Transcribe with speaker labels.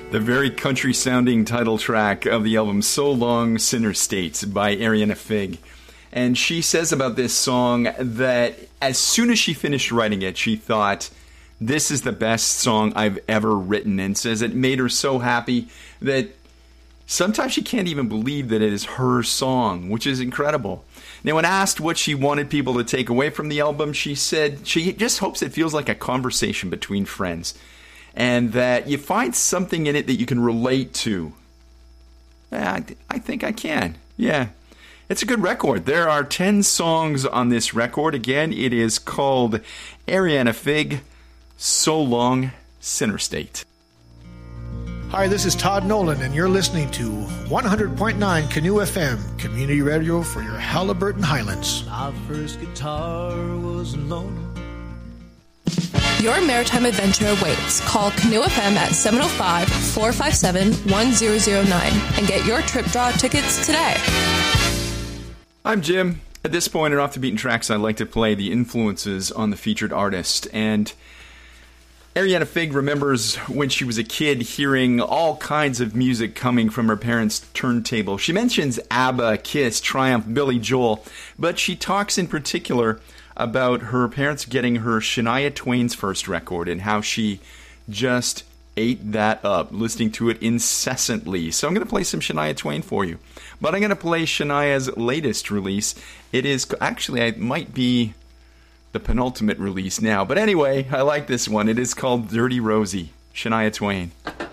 Speaker 1: The very country-sounding title track of the album So Long, Sinner State by Ariana Fig. And she says about this song that as soon as she finished writing it, she thought, this is the best song I've ever written, and says it made her so happy that sometimes she can't even believe that it is her song, which is incredible. Now, when asked what she wanted people to take away from the album, she said she just hopes it feels like a conversation between friends, and that you find something in it that you can relate to. I think I can. Yeah. It's a good record. There are 10 songs on this record. Again, it is called Ariana Fig, So Long, Sinner State.
Speaker 2: Hi, this is Todd Nolan, and you're listening to 100.9 Canoe FM, community radio for your Halliburton Highlands.
Speaker 3: My first guitar was alone.
Speaker 4: Your maritime adventure awaits. Call Canoe FM at 705-457-1009 and get your trip draw tickets today.
Speaker 1: I'm Jim. At this point in Off the Beaten Tracks, I like to play the influences on the featured artist. And Ariana Fig remembers when she was a kid hearing all kinds of music coming from her parents' turntable. She mentions ABBA, Kiss, Triumph, Billy Joel, but she talks in particular about her parents getting her Shania Twain's first record and how she just ate that up, listening to it incessantly. So I'm going to play some Shania Twain for you. But I'm going to play Shania's latest release. It is, actually, it might be the penultimate release now. But anyway, I like this one. It is called Dirty Rosie, Shania Twain.